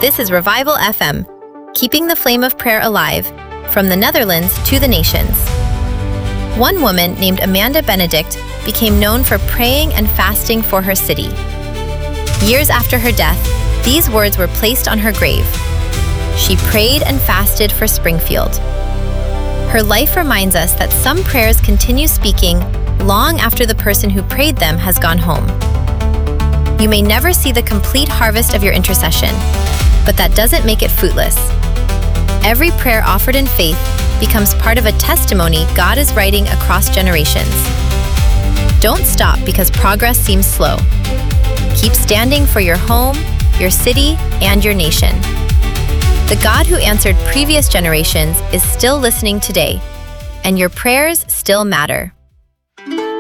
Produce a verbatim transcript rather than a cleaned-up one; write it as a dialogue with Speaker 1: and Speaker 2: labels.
Speaker 1: This is Revival F M, keeping the flame of prayer alive, from the Netherlands to the nations. One woman named Amanda Benedict became known for praying and fasting for her city. Years after her death, these words were placed on her grave. She prayed and fasted for Springfield. Her life reminds us that some prayers continue speaking long after the person who prayed them has gone home. You may never see the complete harvest of your intercession, but that doesn't make it fruitless. Every prayer offered in faith becomes part of a testimony God is writing across generations. Don't stop because progress seems slow. Keep standing for your home, your city, and your nation. The God who answered previous generations is still listening today, and your prayers still matter.